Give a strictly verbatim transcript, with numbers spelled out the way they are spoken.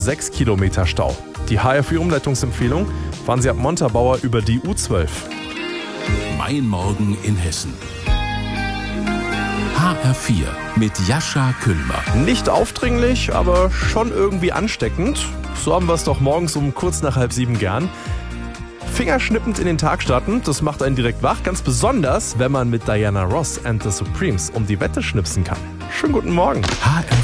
sechs Kilometer Stau. Die H R vier-Umleitungsempfehlung: fahren Sie ab Montabaur über die U zwölf. Mein Morgen in Hessen. H R vier mit Jascha Küllmer. Nicht aufdringlich, aber schon irgendwie ansteckend. So haben wir es doch morgens um kurz nach halb sieben gern. Fingerschnippend in den Tag starten, das macht einen direkt wach. Ganz besonders, wenn man mit Diana Ross and the Supremes um die Wette schnipsen kann. Schönen guten Morgen. H R